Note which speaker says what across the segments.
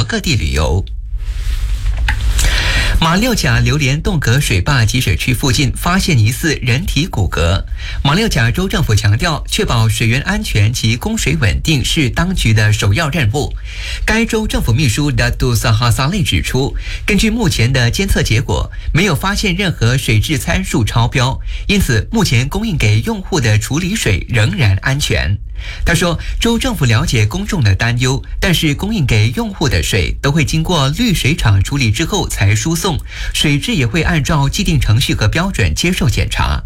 Speaker 1: 国各地旅游。马六甲榴莲洞阁水坝集水区附近发现疑似人体骨骼，马六甲州政府强调，确保水源安全及供水稳定是当局的首要任务。该州政府秘书达杜萨哈萨利指出，根据目前的监测结果，没有发现任何水质参数超标，因此目前供应给用户的处理水仍然安全。他说，州政府了解公众的担忧，但是供应给用户的水都会经过滤水厂处理之后才输送，水质也会按照既定程序和标准接受检查。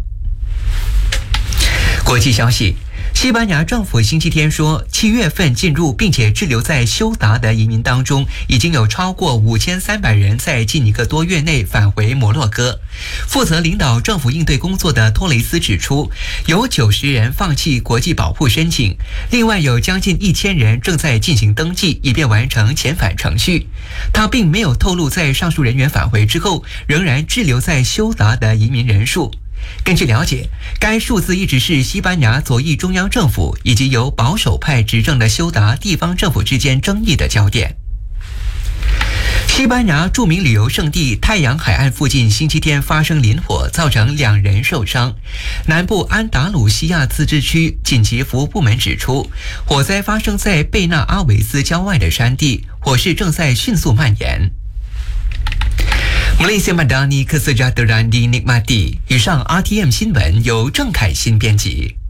Speaker 1: 国际消息，西班牙政府星期天说，7月份进入并且滞留在休达的移民当中，已经有超过5300人在近1个多月内返回摩洛哥。负责领导政府应对工作的托雷斯指出，有90人放弃国际保护申请，另外有将近1000人正在进行登记，以便完成遣返程序。他并没有透露在上述人员返回之后仍然滞留在休达的移民人数。根据了解，该数字一直是西班牙左翼中央政府以及由保守派执政的休达地方政府之间争议的焦点。西班牙著名旅游胜地太阳海岸附近星期天发生林火，造成2人受伤。南部安达鲁西亚自治区紧急服务部门指出，火灾发生在贝纳阿维斯郊外的山地，火势正在迅速蔓延。Malaysia Madani Kesejahteraan dinikmati。以上 RTM 新闻由郑凯欣编辑。